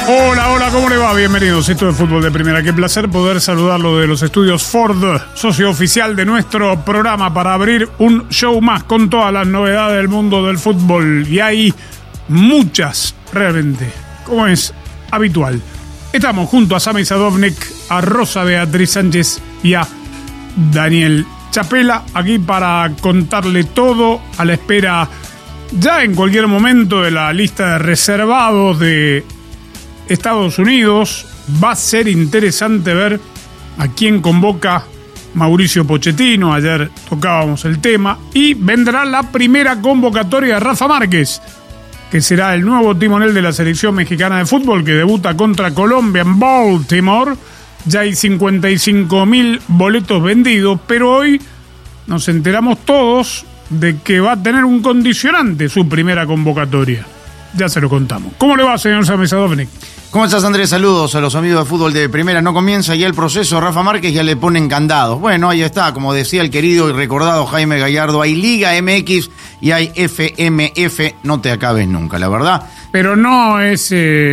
Hola, hola, ¿cómo le va? Bienvenidos. Esto es Fútbol de Primera. Qué placer poder saludarlo de los estudios Ford, socio oficial de nuestro programa, para abrir un show más con todas las novedades del mundo del fútbol. Y hay muchas, realmente, como es habitual. Estamos junto a Sami Sadovnik, a Rosa Beatriz Sánchez y a Daniel Chapela, aquí para contarle todo a la espera, ya en cualquier momento, de la lista de reservados de Estados Unidos. Va a ser interesante ver a quién convoca Mauricio Pochettino. Ayer tocábamos el tema. Y vendrá la primera convocatoria de Rafa Márquez, que será el nuevo timonel de la selección mexicana de fútbol, que debuta contra Colombia en Baltimore. Ya hay 55.000 boletos vendidos, pero hoy nos enteramos todos de que va a tener un condicionante su primera convocatoria. Ya se lo contamos. ¿Cómo le va, señor Sami Sadovnik? ¿Cómo estás, Andrés? Saludos a los amigos de Fútbol de Primera. No comienza ya el proceso. Rafa Márquez ya le ponen candados. Bueno, ahí está, como decía el querido y recordado Jaime Gallardo, hay Liga MX y hay FMF. No te acabes nunca, la verdad. Pero no es,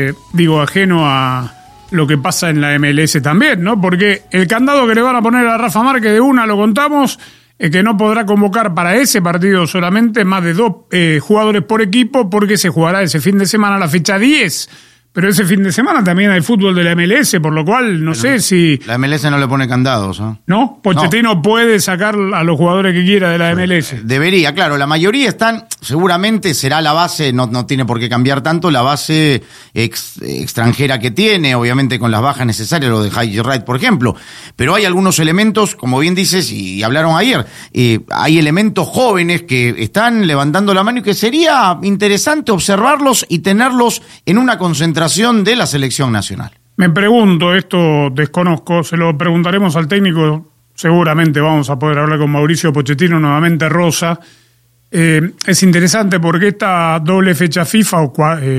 ajeno a lo que pasa en la MLS también, ¿no? Porque el candado que le van a poner a Rafa Márquez, de una lo contamos, es que no podrá convocar para ese partido solamente más de 2 jugadores por equipo, porque se jugará ese fin de semana la fecha 10. Pero ese fin de semana también hay fútbol de la MLS, por lo cual no sé si... La MLS no le pone candados, ¿eh? ¿No? Pochettino puede sacar a los jugadores que quiera de la MLS. Debería, claro. La mayoría están, seguramente será la base, no tiene por qué cambiar tanto, la base extranjera que tiene, obviamente con las bajas necesarias, lo de Haji Wright, por ejemplo. Pero hay algunos elementos, como bien dices, y hablaron ayer, hay elementos jóvenes que están levantando la mano y que sería interesante observarlos y tenerlos en una concentración de la selección nacional. Me pregunto, esto desconozco, se lo preguntaremos al técnico, seguramente vamos a poder hablar con Mauricio Pochettino nuevamente, Rosa. Es interesante porque esta doble fecha FIFA, o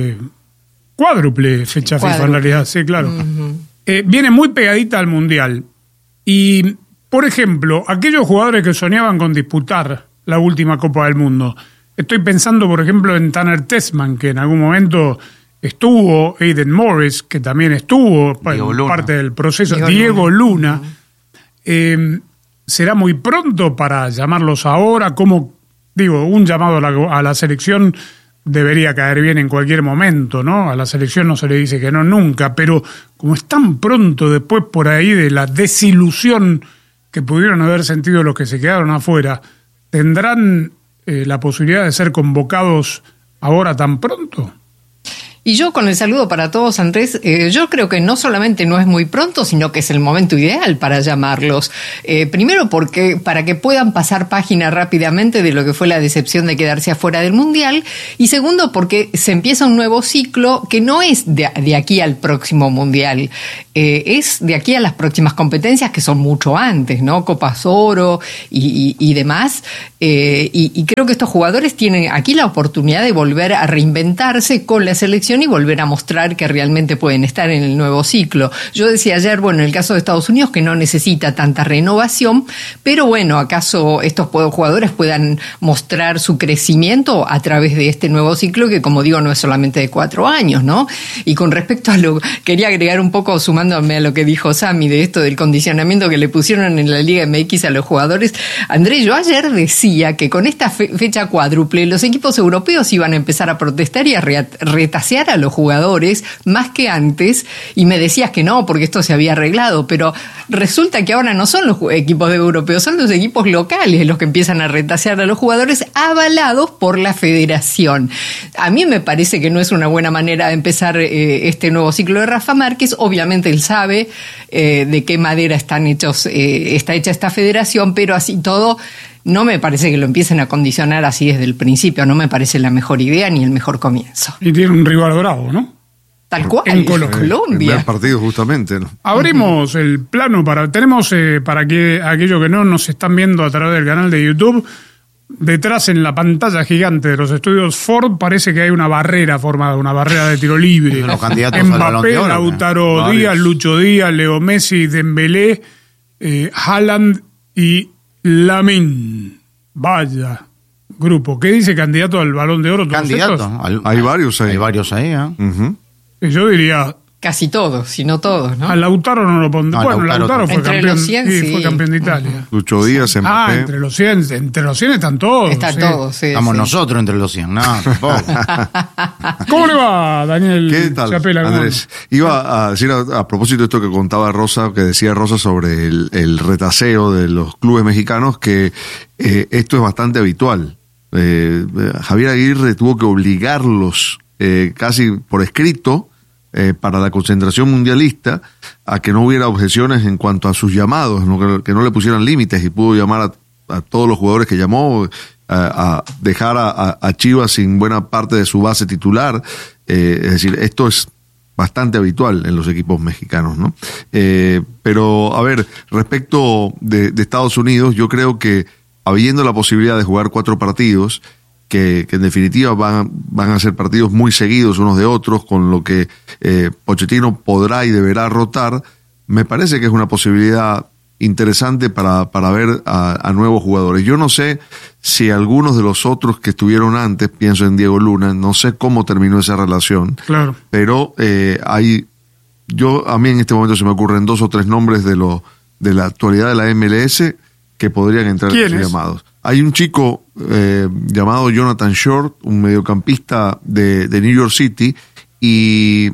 cuádruple fecha FIFA en realidad, sí, claro, viene muy pegadita al Mundial. Y, por ejemplo, aquellos jugadores que soñaban con disputar la última Copa del Mundo, estoy pensando, por ejemplo, en Tanner Tessman, que en algún momento estuvo, Aiden Morris, que también estuvo parte del proceso, Diego Luna. ¿Será muy pronto para llamarlos ahora? Como digo, un llamado a la selección debería caer bien en cualquier momento, ¿no? A la selección no se le dice que no nunca, pero como es tan pronto después por ahí de la desilusión que pudieron haber sentido los que se quedaron afuera, ¿tendrán la posibilidad de ser convocados ahora tan pronto? Y yo, con el saludo para todos, Andrés, yo creo que no solamente no es muy pronto, sino que es el momento ideal para llamarlos. Primero porque para que puedan pasar página rápidamente de lo que fue la decepción de quedarse afuera del Mundial, y segundo porque se empieza un nuevo ciclo que no es de aquí al próximo Mundial, es de aquí a las próximas competencias, que son mucho antes, ¿no? Copas Oro y demás. Y creo que estos jugadores tienen aquí la oportunidad de volver a reinventarse con la selección y volver a mostrar que realmente pueden estar en el nuevo ciclo. Yo decía ayer, bueno, en el caso de Estados Unidos, que no necesita tanta renovación, pero bueno, acaso estos jugadores puedan mostrar su crecimiento a través de este nuevo ciclo, que, como digo, no es solamente de 4 años, ¿no? Y con respecto a quería agregar un poco, sumándome a lo que dijo Sami, de esto del condicionamiento que le pusieron en la Liga MX a los jugadores. Andrés, yo ayer decía que con esta fecha cuádruple los equipos europeos iban a empezar a protestar y a retasear a los jugadores más que antes, y me decías que no, porque esto se había arreglado, pero resulta que ahora no son los equipos europeos, son los equipos locales los que empiezan a retasear a los jugadores, avalados por la federación. A mí me parece que no es una buena manera de empezar este nuevo ciclo de Rafa Márquez. Obviamente él sabe de qué madera está hecha esta federación, pero así todo no me parece que lo empiecen a condicionar así desde el principio. No me parece la mejor idea ni el mejor comienzo. Y tiene un rival bravo, ¿no? Tal cual, en Colombia. El primer partido, justamente, ¿no? Abrimos el plano tenemos para que aquellos que no nos están viendo a través del canal de YouTube, detrás en la pantalla gigante de los estudios Ford parece que hay una barrera formada, una barrera de tiro libre. Los candidatos al Balón de Oro, Lautaro Díaz, Lucho Díaz, Leo Messi, Dembélé, Haaland y Lamine. Vaya grupo. ¿Qué dice candidato al Balón de Oro? Candidato. Hay varios ahí. Hay varios ahí, ¿eh? Uh-huh. Yo diría Casi todos, si no todos, ¿no? A Lautaro no lo pondré. No, Bueno, Lautaro fue Entre campeón, los 100, sí. fue campeón de Italia. Lucho Díaz, Mbappé. Entre los 100 están todos. Están todos, sí. Estamos sí. nosotros entre los 100. No, tampoco. ¿Cómo le va, Daniel? ¿Qué tal, Chapela? Andrés? Iba a decir a propósito de esto que contaba Rosa, que decía Rosa sobre el retaseo de los clubes mexicanos, que esto es bastante habitual. Javier Aguirre tuvo que obligarlos casi por escrito para la concentración mundialista a que no hubiera objeciones en cuanto a sus llamados, ¿no? Que no le pusieran límites, y pudo llamar a todos los jugadores que llamó, a dejar a Chivas sin buena parte de su base titular. Es decir, esto es bastante habitual en los equipos mexicanos, ¿no? Pero, a ver, respecto de Estados Unidos, yo creo que habiendo la posibilidad de jugar 4 partidos, que en definitiva van a ser partidos muy seguidos unos de otros, con lo que Pochettino podrá y deberá rotar, me parece que es una posibilidad interesante para ver a nuevos jugadores. Yo no sé si algunos de los otros que estuvieron antes, pienso en Diego Luna, no sé cómo terminó esa relación, Claro. pero a mí en este momento se me ocurren 2 o 3 nombres de la actualidad de la MLS que podrían entrar en esos llamados. Hay un chico llamado Jonathan Short, un mediocampista de New York City, y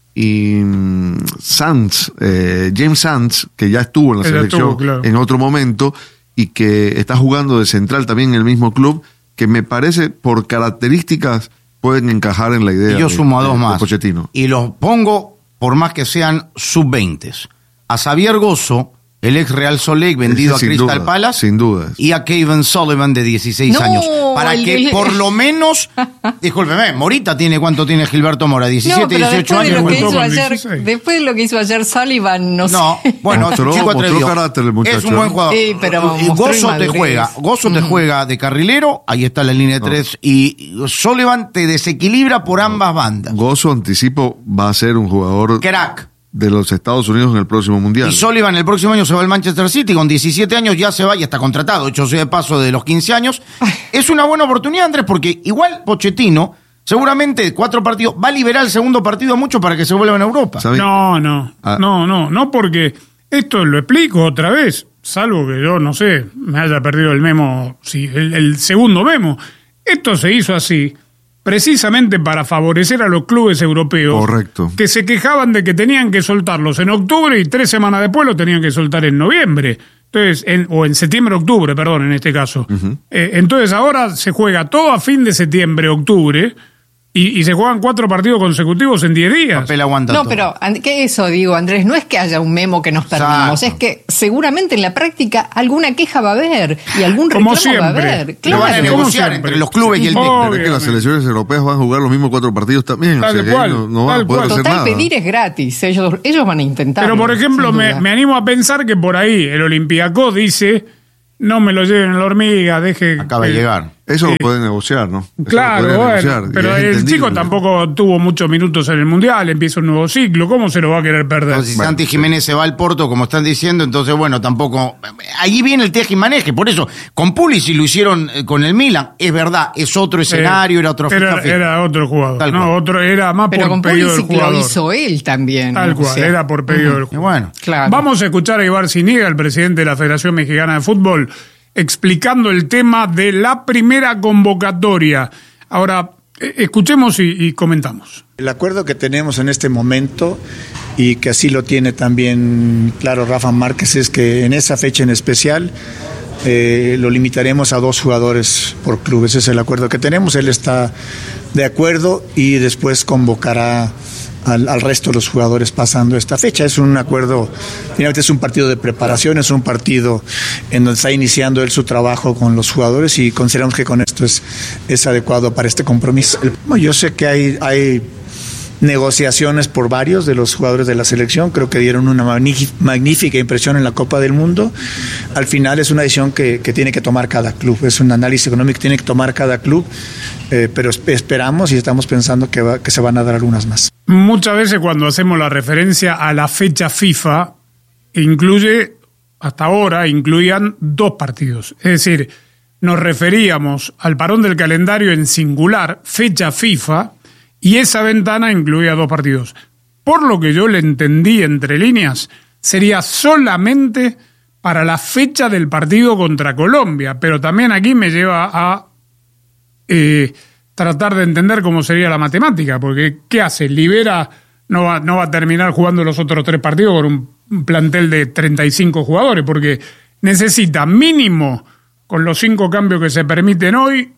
Sands, James Sands, que ya estuvo en la selección claro, en otro momento y que está jugando de central también en el mismo club, que me parece por características pueden encajar en la idea Y yo sumo a 2 de más. Pochettino. Y los pongo, por más que sean sub-20. A Xavier Gozo, el ex Real Salt Lake vendido a Sin Crystal duda, Palace, sin duda. y a Kevin Sullivan de 16 No, años. Para que por lo menos, discúlpeme, Morita ¿cuánto tiene Gilberto Mora? 17, No, pero 18 después de años. lo que debutó hizo con ayer, 16. después de lo que hizo ayer Sullivan, no sé. Bueno, Mostró chico atrevido. carácter el muchacho, Es un buen jugador. Sí, pero Y mostró Gozo te inmadurez. juega de carrilero, ahí está la línea de 3, y Sullivan te desequilibra por ambas bandas. Gozo, anticipo, va a ser un jugador Crack. de los Estados Unidos en el próximo Mundial. Y Sullivan el próximo año se va al Manchester City, con 17 años ya se va y está contratado, hecho sea de paso de los 15 años. Es una buena oportunidad, Andrés, porque igual Pochettino, seguramente 4 partidos, va a liberar el segundo partido a mucho para que se vuelvan a Europa. ¿Sabe? No, porque esto lo explico otra vez, salvo que yo, no sé, me haya perdido el memo, el segundo memo. Esto se hizo así precisamente para favorecer a los clubes europeos. Correcto. Que se quejaban de que tenían que soltarlos en octubre y 3 semanas después lo tenían que soltar en noviembre. Entonces, o en septiembre-octubre, perdón, en este caso. Entonces ahora se juega todo a fin de septiembre-octubre y se juegan 4 partidos consecutivos en 10 días. Papel aguanta No, todo. pero ¿qué eso digo, Andrés? No es que haya un memo que nos perdimos, Exacto. es que seguramente en la práctica alguna queja va a haber y algún Como reclamo va a siempre. haber. Lo van a Claro. como negociar siempre. entre los clubes y el técnico. Pero es que las selecciones europeas van a jugar los mismos 4 partidos también. Tal o sea que cual, no van tal a poder cual. hacer Total, nada. pedir es gratis, ellos van a intentar. Pero, por ejemplo, me animo a pensar que por ahí el Olympiacos dice, no me lo lleven en la hormiga, deje... Acaba de llegar. Eso lo pueden negociar, ¿no? Eso lo Claro, podrían bueno, negociar, y pero es el entendible. chico tampoco tuvo muchos minutos en el Mundial, empieza un nuevo ciclo, ¿cómo se lo va a querer perder? Entonces, si Santi Jiménez se va al Porto, como están diciendo, entonces, bueno, tampoco... Ahí viene el teje y maneje, por eso, con Pulisic lo hicieron con el Milan, es verdad, es otro escenario, era otro Era otro jugador, Tal no, cual. otro, era más Pero por con pedido del Pulisic lo jugador. hizo él también. Tal o cual, sea. era por pedido del Y jugador. bueno, Claro. Vamos a escuchar a Ibar Ziniga, el presidente de la Federación Mexicana de Fútbol, explicando el tema de la primera convocatoria. Ahora, escuchemos y comentamos. El acuerdo que tenemos en este momento, y que así lo tiene también claro Rafa Márquez, es que en esa fecha en especial lo limitaremos a 2 jugadores por club. Ese es el acuerdo que tenemos. Él está de acuerdo y después convocará al resto de los jugadores pasando esta fecha. Es un acuerdo, finalmente es un partido de preparación, es un partido en donde está iniciando él su trabajo con los jugadores y consideramos que con esto es adecuado para este compromiso. Yo sé que hay negociaciones por varios de los jugadores de la selección, creo que dieron una magnífica impresión en la Copa del Mundo. Al final es una decisión que tiene que tomar cada club, es un análisis económico que tiene que tomar cada club, pero esperamos y estamos pensando que se van a dar algunas más. Muchas veces cuando hacemos la referencia a la fecha FIFA, hasta ahora incluían 2 partidos. Es decir, nos referíamos al parón del calendario en singular, fecha FIFA, y esa ventana incluía 2 partidos. por lo que yo le entendí entre líneas, sería solamente para la fecha del partido contra Colombia, pero también aquí me lleva a tratar de entender cómo sería la matemática, porque ¿qué hace? Libera, no va a terminar jugando los otros 3 partidos con un plantel de 35 jugadores, porque necesita mínimo, con los 5 cambios que se permiten hoy,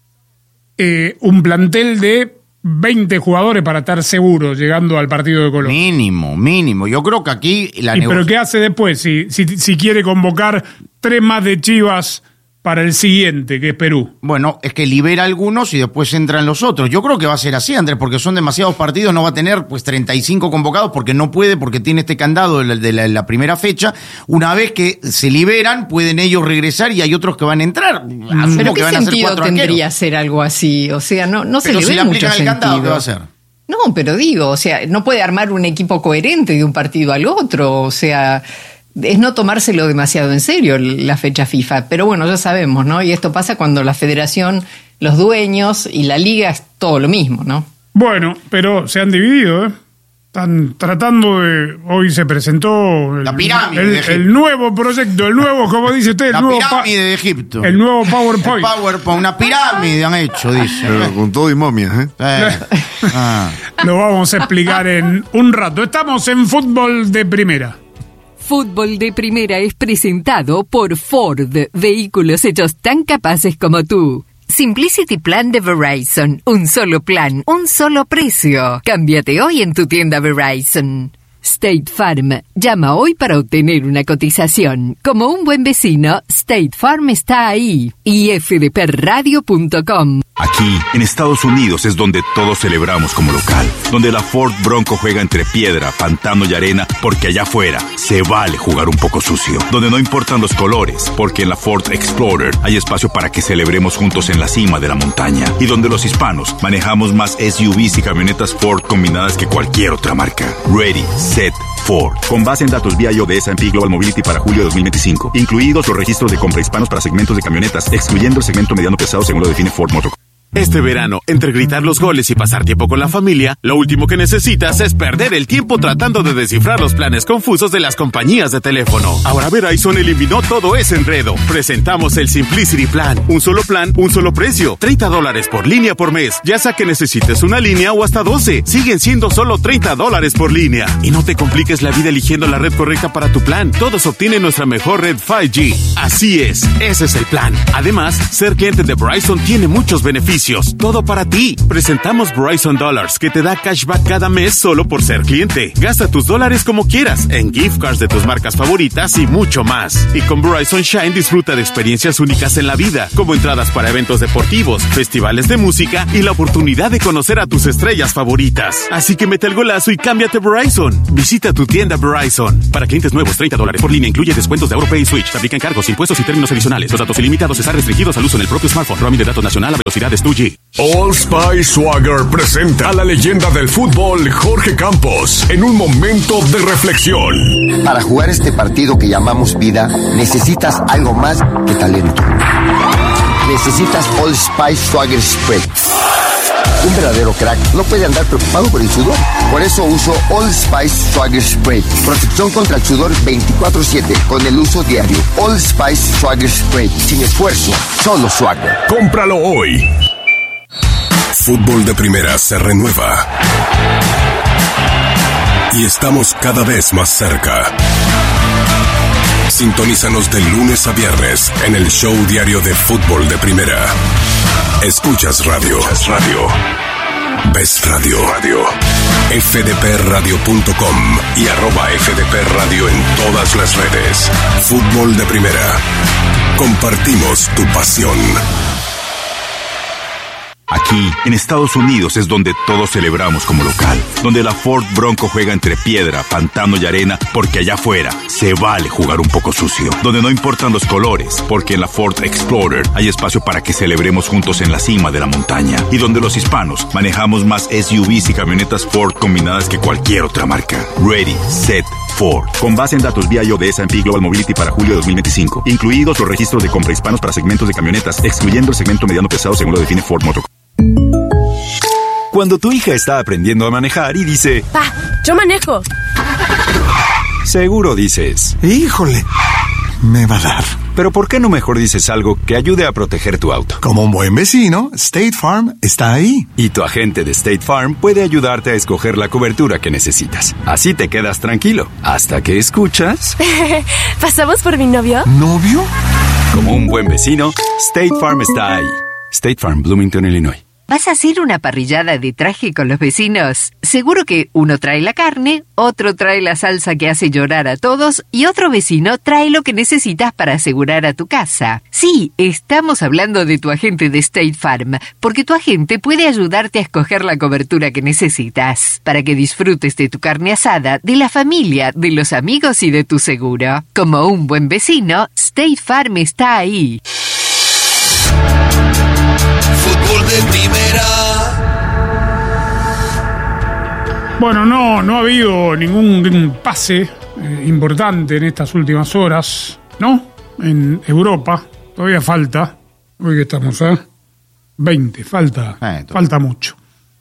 un plantel de 20 jugadores para estar seguro llegando al partido de Colombia. Mínimo. Yo creo que aquí ¿Pero qué hace después? Si quiere convocar 3 más de Chivas para el siguiente, que es Perú. Bueno, es que libera algunos y después entran los otros. Yo creo que va a ser así, Andrés, porque son demasiados partidos, no va a tener pues 35 convocados porque no puede, porque tiene este candado de la primera fecha. Una vez que se liberan, pueden ellos regresar y hay otros que van a entrar. ¿Pero qué sentido tendría hacer algo así? O sea, no se le ve mucho sentido. Pero si le aplican el candado, ¿qué va a hacer? No, pero digo, o sea, no puede armar un equipo coherente de un partido al otro, o sea, es no tomárselo demasiado en serio la fecha FIFA. Pero bueno, ya sabemos, ¿no? Y esto pasa cuando la federación, los dueños y la liga es todo lo mismo, ¿no? Bueno, pero se han dividido, ¿eh? Están tratando de... Hoy se presentó la pirámide el nuevo proyecto, el nuevo, como dice usted, la pirámide de Egipto. El nuevo PowerPoint. El PowerPoint, una pirámide han hecho, dice. Pero con todo y momias, Lo vamos a explicar en un rato. Estamos en Fútbol de Primera. Fútbol de Primera es presentado por Ford, vehículos hechos tan capaces como tú. Simplicity Plan de Verizon, un solo plan, un solo precio. Cámbiate hoy en tu tienda Verizon. State Farm, llama hoy para obtener una cotización. Como un buen vecino, State Farm está ahí. Y fdpradio.com. Aquí, en Estados Unidos, es donde todos celebramos como local. Donde la Ford Bronco juega entre piedra, pantano y arena, porque allá afuera se vale jugar un poco sucio. Donde no importan los colores, porque en la Ford Explorer hay espacio para que celebremos juntos en la cima de la montaña. Y donde los hispanos manejamos más SUVs y camionetas Ford combinadas que cualquier otra marca. Ready, Set, Ford. Con base en datos BIO de S&P Global Mobility para julio de 2025. Incluidos los registros de compra hispanos para segmentos de camionetas, excluyendo el segmento mediano pesado según lo define Ford Motor. Este verano, entre gritar los goles y pasar tiempo con la familia, lo último que necesitas es perder el tiempo tratando de descifrar los planes confusos de las compañías de teléfono. Ahora Verizon eliminó todo ese enredo. Presentamos el Simplicity Plan. Un solo plan, un solo precio. $30 por línea por mes. Ya sea que necesites una línea o hasta 12. Siguen siendo solo $30 por línea. Y no te compliques la vida eligiendo la red correcta para tu plan. Todos obtienen nuestra mejor red 5G. Así es, ese es el plan. Además, ser cliente de Verizon tiene muchos beneficios. Todo para ti. Presentamos Verizon Dollars, que te da cashback cada mes solo por ser cliente. Gasta tus dólares como quieras, en gift cards de tus marcas favoritas y mucho más. Y con Verizon Shine disfruta de experiencias únicas en la vida, como entradas para eventos deportivos, festivales de música y la oportunidad de conocer a tus estrellas favoritas. Así que mete el golazo y cámbiate a Verizon. Visita tu tienda Verizon. Para clientes nuevos, $30 por línea incluye descuentos de AuroPay y Switch. Aplican cargos, impuestos y términos adicionales. Los datos ilimitados están restringidos al uso en el propio smartphone. Roaming de datos nacional a velocidades 2G. Old Spice Swagger presenta a la leyenda del fútbol Jorge Campos en un momento de reflexión. Para jugar este partido que llamamos vida, necesitas algo más que talento. Necesitas Old Spice Swagger Spray. Un verdadero crack no puede andar preocupado por el sudor. Por eso uso Old Spice Swagger Spray. Protección contra el sudor 24/7 con el uso diario. Old Spice Swagger Spray. Sin esfuerzo, solo Swagger. Cómpralo hoy. Fútbol de Primera se renueva. Y estamos cada vez más cerca. Sintonízanos de lunes a viernes en el show diario de Fútbol de Primera. Escuchas radio. Ves radio. fdpradio.com y @fdpradio en todas las redes. Fútbol de Primera. Compartimos tu pasión. Aquí, en Estados Unidos, es donde todos celebramos como local. Donde la Ford Bronco juega entre piedra, pantano y arena, porque allá afuera se vale jugar un poco sucio. Donde no importan los colores, porque en la Ford Explorer hay espacio para que celebremos juntos en la cima de la montaña. Y donde los hispanos manejamos más SUVs y camionetas Ford combinadas que cualquier otra marca. Ready, Set, Ford. Con base en datos BIO de S&P Global Mobility para julio de 2025. Incluidos los registros de compra hispanos para segmentos de camionetas, excluyendo el segmento mediano pesado según lo define Ford Motor. Cuando tu hija está aprendiendo a manejar y dice... ¡Pa! ¡Yo manejo! Seguro dices... ¡Híjole! Me va a dar. Pero ¿por qué no mejor dices algo que ayude a proteger tu auto? Como un buen vecino, State Farm está ahí. Y tu agente de State Farm puede ayudarte a escoger la cobertura que necesitas. Así te quedas tranquilo, hasta que escuchas... ¿Pasamos por mi novio? ¿Novio? Como un buen vecino, State Farm está ahí. State Farm, Bloomington, Illinois. ¿Vas a hacer una parrillada de traje con los vecinos? Seguro que uno trae la carne, otro trae la salsa que hace llorar a todos y otro vecino trae lo que necesitas para asegurar a tu casa. Sí, estamos hablando de tu agente de State Farm, porque tu agente puede ayudarte a escoger la cobertura que necesitas, para que disfrutes de tu carne asada, de la familia, de los amigos y de tu seguro. Como un buen vecino, State Farm está ahí. Fútbol de primera. Bueno, no ha habido ningún pase importante en estas últimas horas, ¿no? En Europa. Todavía falta. Hoy que estamos a 20. Falta mucho.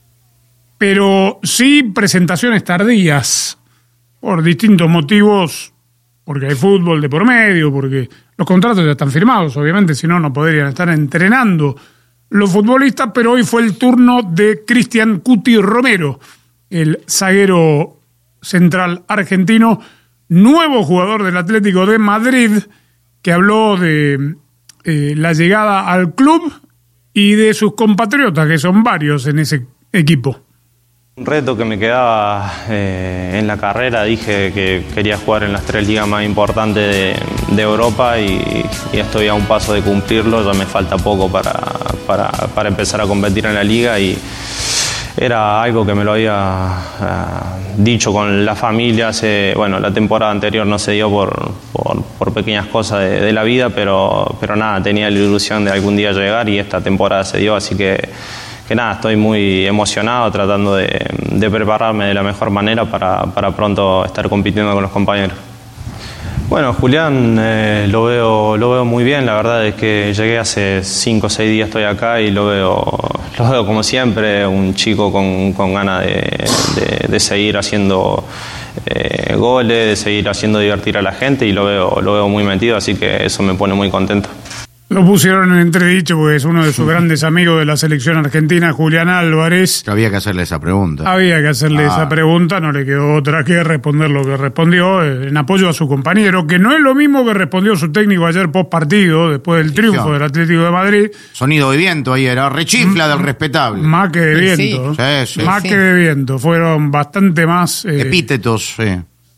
Pero sí presentaciones tardías. Por distintos motivos. Porque hay fútbol de por medio. Porque los contratos ya están firmados. Obviamente, si no, no podrían estar entrenando los futbolistas, pero hoy fue el turno de Cristian Cuti Romero, el zaguero central argentino, nuevo jugador del Atlético de Madrid, que habló de la llegada al club y de sus compatriotas, que son varios en ese equipo. Un reto que me quedaba en la carrera, dije que quería jugar en las 3 ligas más importantes de Europa y estoy a un paso de cumplirlo, ya me falta poco para empezar a competir en la liga y era algo que me lo había dicho con la familia la temporada anterior no se dio por pequeñas cosas de la vida, pero nada, tenía la ilusión de algún día llegar y esta temporada se dio, así que nada, estoy muy emocionado tratando de prepararme de la mejor manera para pronto estar compitiendo con los compañeros. Bueno, Julián lo veo muy bien, la verdad es que llegué hace 5 o 6 días, estoy acá y lo veo como siempre, un chico con ganas de seguir haciendo goles, de seguir haciendo divertir a la gente y lo veo muy metido, así que eso me pone muy contento. Lo pusieron en entredicho porque es uno de sus grandes amigos de la selección argentina, Julián Álvarez. Había que hacerle esa pregunta. Esa pregunta, no le quedó otra que responder lo que respondió en apoyo a su compañero, que no es lo mismo que respondió su técnico ayer post partido, después del triunfo del Atlético de Madrid. Sonido de viento ahí, era rechifla del respetable. Más que de viento. Sí. Más que de viento, fueron bastante más... epítetos, sí.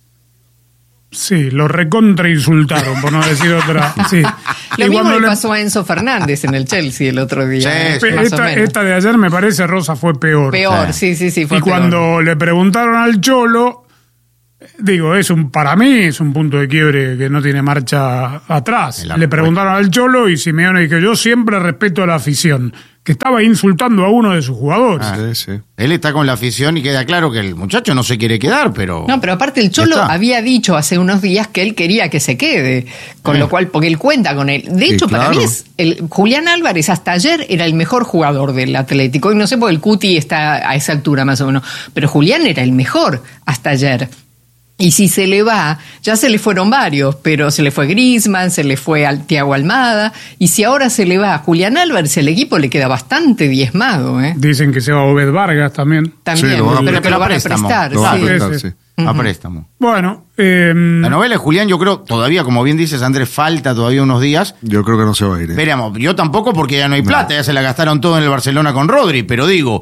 Sí, lo recontra insultaron, por no decir otra. Sí. Lo mismo le pasó a Enzo Fernández en el Chelsea el otro día. Sí, esta de ayer me parece, Rosa, fue peor. Sí, fue y peor. Cuando le preguntaron al Cholo, digo, para mí es un punto de quiebre que no tiene marcha atrás. Le preguntaron al Cholo y Simeone dijo, yo siempre respeto a la afición, que estaba insultando a uno de sus jugadores. Sí. Él está con la afición y queda claro que el muchacho no se quiere quedar, pero... No, pero aparte el Cholo había dicho hace unos días que él quería que se quede, con lo cual, porque él cuenta con él. De hecho, para mí Julián Álvarez hasta ayer era el mejor jugador del Atlético, y no sé por el Cuti está a esa altura más o menos, pero Julián era el mejor hasta ayer. Y si se le va, ya se le fueron varios, pero se le fue Griezmann, se le fue al Thiago Almada, y si ahora se le va a Julián Álvarez, el equipo le queda bastante diezmado. Dicen que se va a Obed Vargas también. También, pero que lo van a prestar. A préstamo. Bueno, la novela de Julián, yo creo, todavía, como bien dices, Andrés, falta todavía unos días. Yo creo que no se va a ir. Veremos, yo tampoco, porque ya no hay plata, ya se la gastaron todo en el Barcelona con Rodri, pero digo,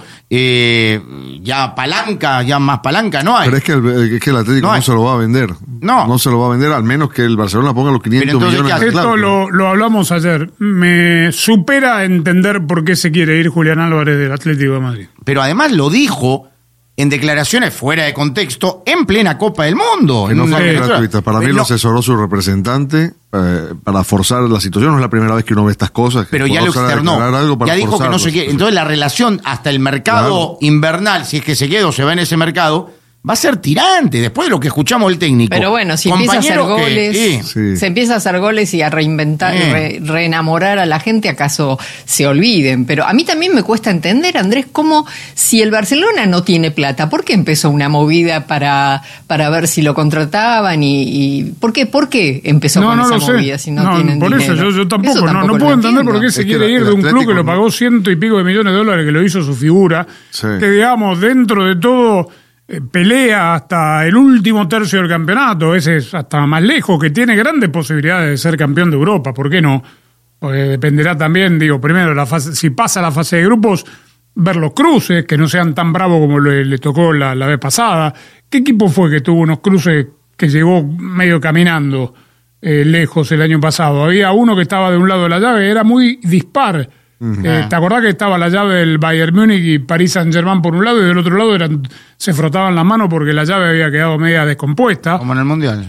ya más palanca no hay. Pero es que el Atlético no se lo va a vender. No se lo va a vender, al menos que el Barcelona ponga los 500 millones. Esto lo hablamos ayer. Me supera entender por qué se quiere ir Julián Álvarez del Atlético de Madrid. Pero además lo dijo en declaraciones fuera de contexto en plena Copa del Mundo. Que no fue gratuita. Para mí lo asesoró su representante para forzar la situación. No es la primera vez que uno ve estas cosas. Pero ya lo externó. Ya dijo que no se quiere. Entonces la relación hasta el mercado invernal, si es que se queda o se va en ese mercado, va a ser tirante después de lo que escuchamos del técnico. Pero bueno, si empieza a hacer goles, Sí. se empieza a hacer goles y a reinventar, reenamorar a la gente, acaso se olviden. Pero a mí también me cuesta entender, Andrés, cómo si el Barcelona no tiene plata, ¿por qué empezó una movida para ver si lo contrataban? Y ¿por qué empezó con esa movida si no tienen por dinero? Eso yo tampoco, Eso no puedo entender por qué se quiere ir de un club que lo pagó $100 y pico de millones que lo hizo su figura, que digamos, dentro de todo pelea hasta el último tercio del campeonato, a veces hasta más lejos, que tiene grandes posibilidades de ser campeón de Europa, ¿por qué no? Porque dependerá también, primero la fase, si pasa la fase de grupos, ver los cruces, que no sean tan bravos como le tocó la vez pasada. ¿Qué equipo fue que tuvo unos cruces que llegó medio caminando lejos el año pasado? Había uno que estaba de un lado de la llave, era muy dispar. ¿Te acordás que estaba la llave del Bayern Múnich y Paris Saint-Germain por un lado y del otro lado se frotaban las manos porque la llave había quedado media descompuesta? Como en el Mundial.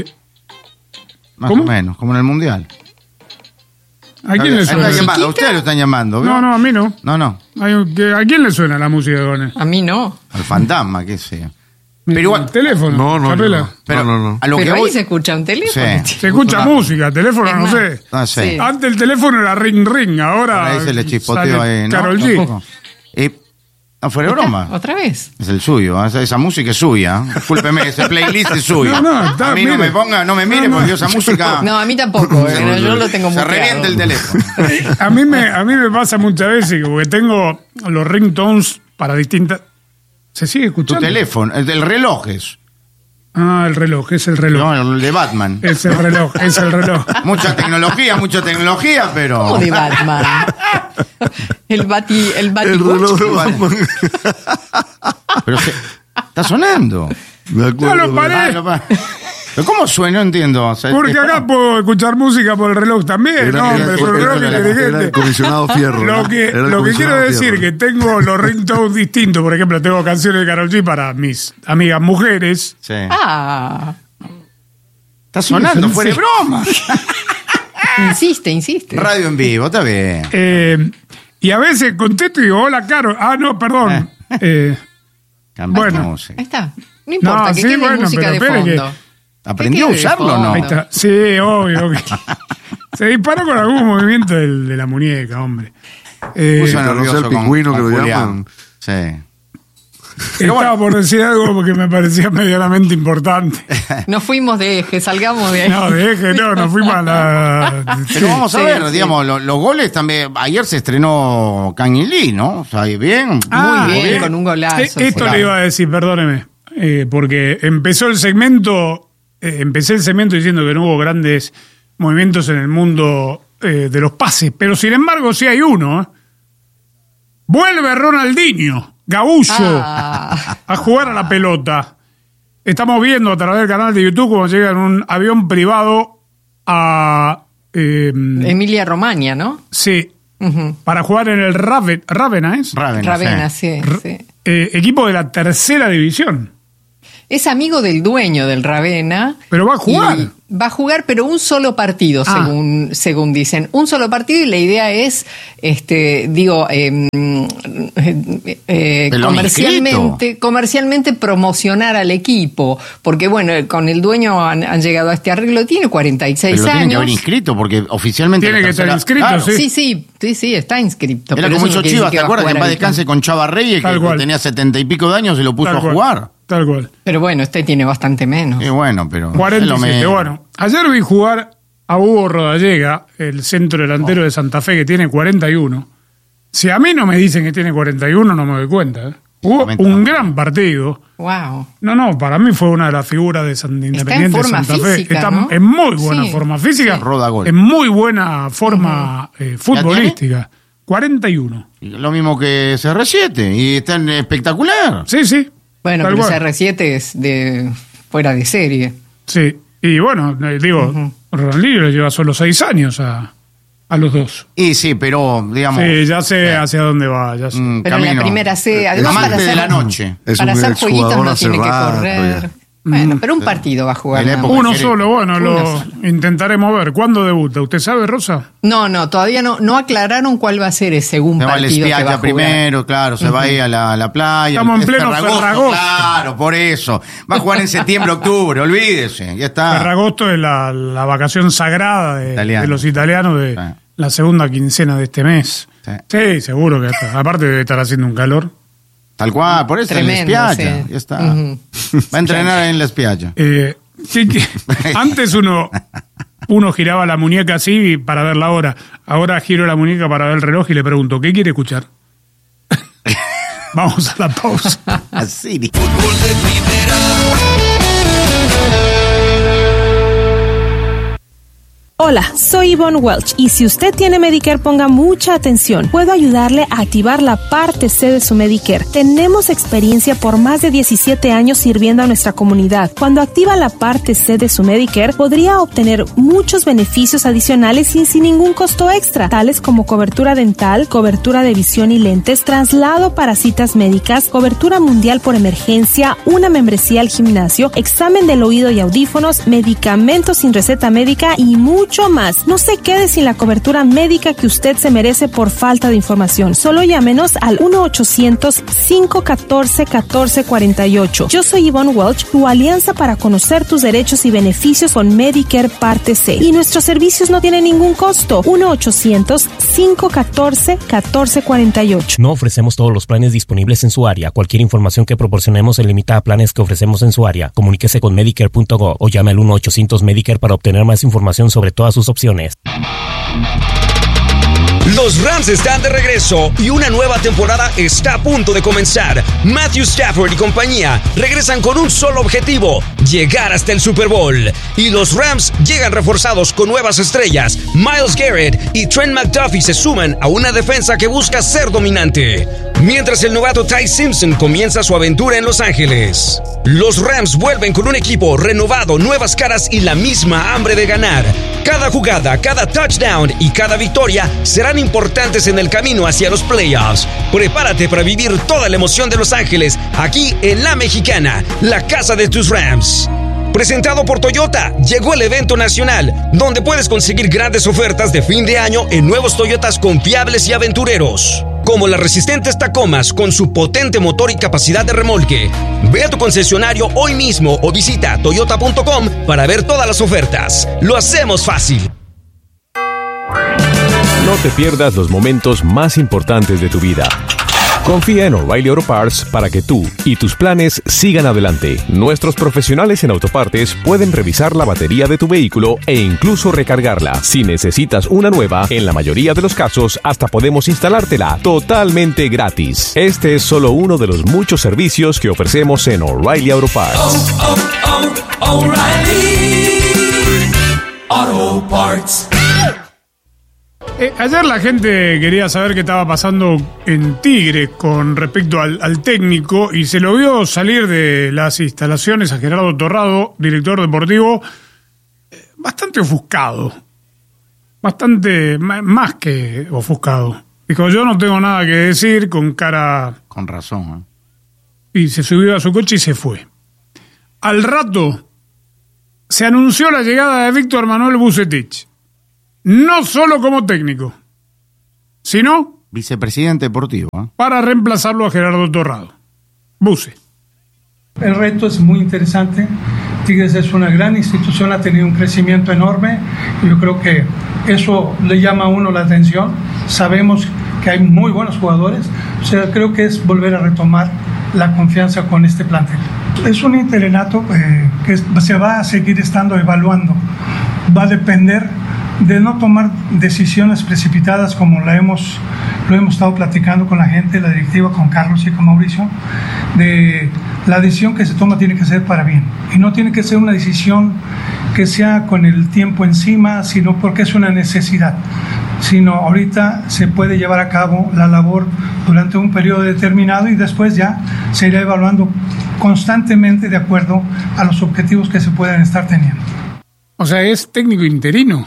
Más ¿cómo? o menos, como en el Mundial. ¿A quién le suena? A usted lo están llamando. No, a mí no. No. ¿A quién le suena la música de Gone? A mí no. Al fantasma, qué sea. Pero igual, ¿El teléfono? No. Pero No. a lo Pero que ahí voy, se escucha un teléfono. Sí. Se escucha música, teléfono no sé. No sé. Sí. Antes el teléfono era ring, ahora Ahí se le chispoteo sale ahí, ¿no? Karol G. Tampoco. No, fuera de broma. ¿Otra vez? Es el suyo, esa música es suya. Discúlpeme, ese playlist es suyo. Está, a mí mire. no me mire porque esa música No, a mí tampoco. Yo lo tengo muy se revienta el teléfono. A mí me pasa muchas veces porque tengo los ringtones para distintas. ¿Se sigue Tu escuchando? teléfono, el del reloj es. Ah, el reloj, es el reloj. No, el de Batman. Es el reloj. Mucha tecnología, pero. ¿Cómo de Batman? El reloj de Batman. Pero está sonando. Me acuerdo. No lo paré. ¿Pero cómo suena? No entiendo. O sea, Porque acá puedo escuchar música por el reloj también. Era el comisionado Fierro. Lo que quiero decir que tengo los ringtones distintos. Por ejemplo, tengo canciones de Karol G para mis amigas mujeres. Sí. Está sonando, fuera de broma. Insiste. Radio en vivo, está bien. Y a veces contesto y digo, hola, Caro. No, perdón. Bueno. Ahí está. No importa, que quede música de fondo. ¿Aprendió a usarlo o no? Ahí está. Sí, obvio. Se disparó con algún movimiento de la muñeca, hombre. Puso nervioso el pingüino que lo llaman. Sí. Estaba por decir algo porque me parecía medianamente importante. Nos fuimos de eje, salgamos de ahí. No, de eje no, nos fuimos a la... Pero vamos a ver, digamos, los goles también. Ayer se estrenó Kang Lee, ¿no? O sea, bien. Muy bien, con un golazo. Esto le iba a decir, perdóneme, porque empecé el segmento diciendo que no hubo grandes movimientos en el mundo de los pases, pero sin embargo sí hay uno. Vuelve Ronaldinho, Gaúcho, a jugar a la pelota. Estamos viendo a través del canal de YouTube cómo llega en un avión privado a... Emilia Romagna, ¿no? Sí, para jugar en el Ravenna, ¿es? Ravenna, sí. Equipo de la tercera división. Es amigo del dueño del Ravenna. Pero va a jugar. Va a jugar, pero un solo partido, según dicen. Un solo partido y la idea es, comercialmente promocionar al equipo. Porque, bueno, con el dueño han llegado a este arreglo. Tiene 46 pero años. Tiene que haber inscrito, porque oficialmente... Tiene que estar inscrito, claro. Sí, está inscrito. Era como hizo Chivas, ¿te acuerdas? Que en paz descanse con Chava Reyes, que tenía 70 y pico de años y lo puso a jugar. Tal cual. Pero bueno, tiene bastante menos. Bueno, pero... 47, bueno. Ayer vi jugar a Hugo Rodallega, el centro delantero de Santa Fe, que tiene 41. Si a mí no me dicen que tiene 41, no me doy cuenta. Jugó un gran partido. Wow. No, para mí fue una de las figuras de Independiente de Santa Fe. Está en muy buena forma física. Roda gol. En muy buena forma futbolística. 41. Lo mismo que CR7. Y está espectacular. Sí. Bueno, pero CR7 es de fuera de serie. Sí. Y bueno, Ronaldinho le lleva solo 6 años a los dos. Y sí, pero digamos... Sí, ya sé hacia dónde va. Ya sé. Pero en la primera C, además para hacer, de la noche. Para hacer jueguitos no tiene que correr. Bueno, pero un partido va a jugar. Uno solo, bueno, lo intentaremos ver. ¿Cuándo debuta? ¿Usted sabe, Rosa? No, todavía no aclararon cuál va a ser ese segundo partido que va a jugar. Primero, claro, se va a ir a la playa. Estamos en pleno Ferragosto. Claro, por eso. Va a jugar en septiembre, octubre, olvídese, ya está. Ferragosto es la vacación sagrada de los italianos de la segunda quincena de este mes. Sí, seguro que está. Aparte debe estar haciendo un calor. Tal cual, por eso tremendo, en la spiaggia, ya está. Va a entrenar en la spiaggia. Antes uno giraba la muñeca así para ver la hora. Ahora giro la muñeca para ver el reloj y le pregunto, ¿qué quiere escuchar? Vamos a la pausa. Así. Fútbol de primera. Hola, soy Yvonne Welch y si usted tiene Medicare, ponga mucha atención. Puedo ayudarle a activar la parte C de su Medicare. Tenemos experiencia por más de 17 años sirviendo a nuestra comunidad. Cuando activa la parte C de su Medicare, podría obtener muchos beneficios adicionales y sin ningún costo extra, tales como cobertura dental, cobertura de visión y lentes, traslado para citas médicas, cobertura mundial por emergencia, una membresía al gimnasio, examen del oído y audífonos, medicamentos sin receta médica y mucho más. No se quede sin la cobertura médica que usted se merece por falta de información. Solo llámenos al 1-800-514-1448. Yo soy Yvonne Welch, tu alianza para conocer tus derechos y beneficios con Medicare Parte C. Y nuestros servicios no tienen ningún costo. 1-800-514-1448. No ofrecemos todos los planes disponibles en su área. Cualquier información que proporcionemos se limita a planes que ofrecemos en su área. Comuníquese con Medicare.gov o llame al 1-800-Medicare para obtener más información sobre todas sus opciones. Los Rams están de regreso y una nueva temporada está a punto de comenzar. Matthew Stafford y compañía regresan con un solo objetivo: llegar hasta el Super Bowl. Y los Rams llegan reforzados con nuevas estrellas. Myles Garrett y Trent McDuffie se suman a una defensa que busca ser dominante, mientras el novato Ty Simpson comienza su aventura en Los Ángeles. Los Rams vuelven con un equipo renovado, nuevas caras y la misma hambre de ganar. Cada jugada, cada touchdown y cada victoria serán importantes en el camino hacia los playoffs. Prepárate para vivir toda la emoción de Los Ángeles aquí en La Mexicana, la casa de tus Rams. Presentado por Toyota, llegó el evento nacional, donde puedes conseguir grandes ofertas de fin de año en nuevos Toyotas confiables y aventureros, como las resistentes Tacomas con su potente motor y capacidad de remolque. Ve a tu concesionario hoy mismo o visita toyota.com para ver todas las ofertas. Lo hacemos fácil. No te pierdas los momentos más importantes de tu vida. Confía en O'Reilly Auto Parts para que tú y tus planes sigan adelante. Nuestros profesionales en autopartes pueden revisar la batería de tu vehículo e incluso recargarla. Si necesitas una nueva, en la mayoría de los casos hasta podemos instalártela totalmente gratis. Este es solo uno de los muchos servicios que ofrecemos en O'Reilly Auto Parts. O'Reilly Auto Parts. Ayer la gente quería saber qué estaba pasando en Tigre con respecto al técnico y se lo vio salir de las instalaciones a Gerardo Torrado, director deportivo, bastante ofuscado, bastante más que ofuscado. Dijo, yo no tengo nada que decir, con cara... Con razón, Y se subió a su coche y se fue. Al rato se anunció la llegada de Víctor Manuel Vucetich. No solo como técnico, sino... vicepresidente deportivo. Para reemplazarlo a Gerardo Torrado. Buce. El reto es muy interesante. Tigres es una gran institución, ha tenido un crecimiento enorme. Yo creo que eso le llama a uno la atención. Sabemos que hay muy buenos jugadores. O sea, creo que es volver a retomar la confianza con este plantel. Es un interinato que se va a seguir estando evaluando. Va a depender de no tomar decisiones precipitadas como lo hemos estado platicando con la gente, la directiva, con Carlos y con Mauricio. De la decisión que se toma tiene que ser para bien y no tiene que ser una decisión que sea con el tiempo encima, sino porque es una necesidad. Sino ahorita se puede llevar a cabo la labor durante un periodo determinado y después ya se irá evaluando constantemente de acuerdo a los objetivos que se pueden estar teniendo. O sea, es técnico interino.